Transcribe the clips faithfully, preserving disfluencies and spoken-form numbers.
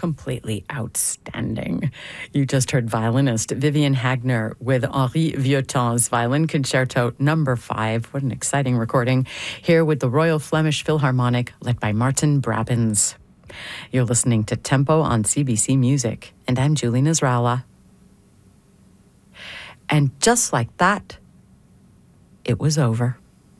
completely outstanding. You just heard violinist Vivian Hagner with Henri Vieuxtemps' Violin Concerto number five. What an exciting recording. Here with the Royal Flemish Philharmonic, led by Martin Brabins. You're listening to Tempo on C B C Music, and I'm Julie Nasrallah. And just like that, it was over.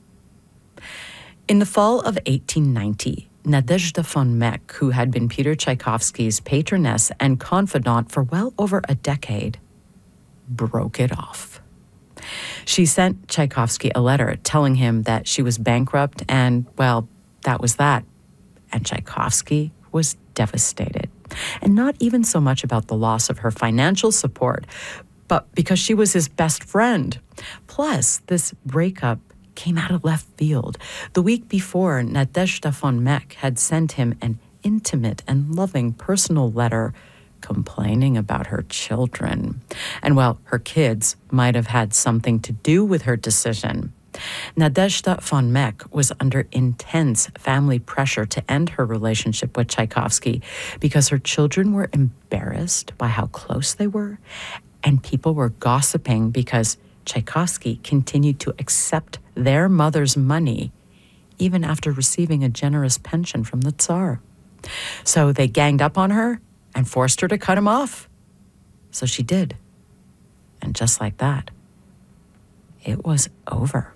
In the fall of eighteen ninety, Nadezhda von Meck, who had been Peter Tchaikovsky's patroness and confidant for well over a decade, broke it off. She sent Tchaikovsky a letter telling him that she was bankrupt and, well, that was that. And Tchaikovsky was devastated. And not even so much about the loss of her financial support, but because she was his best friend. Plus, this breakup came out of left field. The week before, Nadezhda von Meck had sent him an intimate and loving personal letter complaining about her children. And while her kids might have had something to do with her decision, Nadezhda von Meck was under intense family pressure to end her relationship with Tchaikovsky because her children were embarrassed by how close they were, and people were gossiping because Tchaikovsky continued to accept their mother's money even after receiving a generous pension from the Tsar. So they ganged up on her and forced her to cut him off. So she did. And just like that, it was over.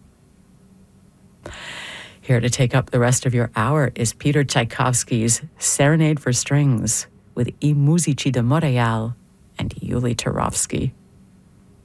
Here to take up the rest of your hour is Peter Tchaikovsky's Serenade for Strings with I Musici de Montréal and Yuli Turovsky.